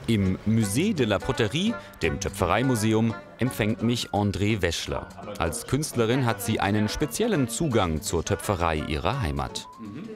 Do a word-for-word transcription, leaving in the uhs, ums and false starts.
Im Musée de la Poterie, dem Töpfereimuseum, empfängt mich André Weschler. Als Künstlerin hat sie einen speziellen Zugang zur Töpferei ihrer Heimat.